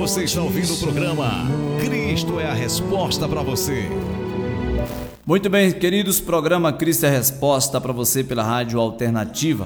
Você está ouvindo o programa Cristo é a Resposta para você. Muito bem, queridos, programa Cristo é a Resposta para você pela Rádio Alternativa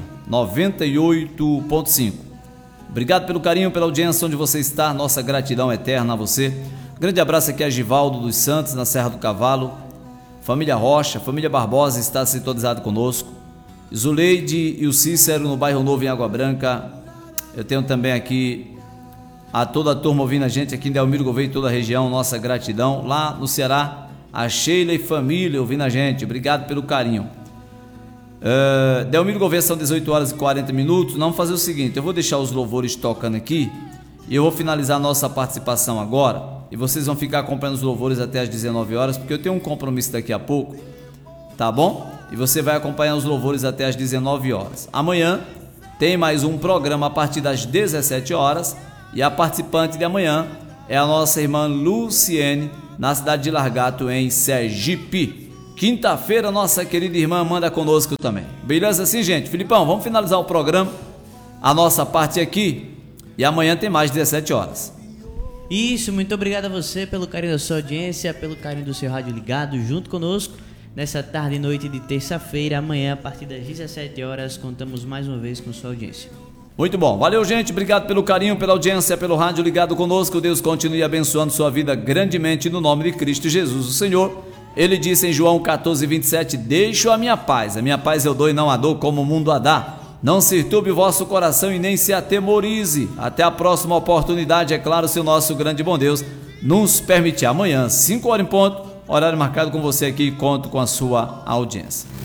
98.5. Obrigado pelo carinho, pela audiência onde você está, nossa gratidão eterna a você. Grande abraço aqui a Givaldo dos Santos, na Serra do Cavalo. Família Rocha, família Barbosa está sintonizado conosco. Zuleide e o Cícero no Bairro Novo em Água Branca. Eu tenho também aqui a toda a turma ouvindo a gente aqui em Delmiro Gouveia e toda a região, nossa gratidão. Lá no Ceará, a Sheila e família ouvindo a gente, obrigado pelo carinho. Delmiro Gouveia, são 18 horas e 40 minutos. Vamos fazer o seguinte, eu vou deixar os louvores tocando aqui e eu vou finalizar a nossa participação agora e vocês vão ficar acompanhando os louvores até as 19 horas, porque eu tenho um compromisso daqui a pouco, tá bom? E você vai acompanhar os louvores até as 19 horas. Amanhã tem mais um programa a partir das 17 horas e a participante de amanhã é a nossa irmã Luciene, na cidade de Largato, em Sergipe. Quinta-feira, nossa querida irmã manda conosco também. Beleza assim, gente? Filipão, vamos finalizar o programa, a nossa parte aqui, e amanhã tem mais 17 horas. Isso, muito obrigado a você pelo carinho da sua audiência, pelo carinho do seu rádio ligado junto conosco. Nessa tarde e noite de terça-feira, amanhã, a partir das 17 horas, contamos mais uma vez com sua audiência. Muito bom, valeu, gente, obrigado pelo carinho, pela audiência, pelo rádio ligado conosco. Deus continue abençoando sua vida grandemente no nome de Cristo Jesus, o Senhor. Ele disse em João 14:27, deixo a minha paz eu dou e não a dou como o mundo a dá. Não se turbe o vosso coração e nem se atemorize. Até a próxima oportunidade, é claro, se o nosso grande bom Deus nos permitir. Amanhã, 5 horas em ponto, horário marcado com você aqui, conto com a sua audiência.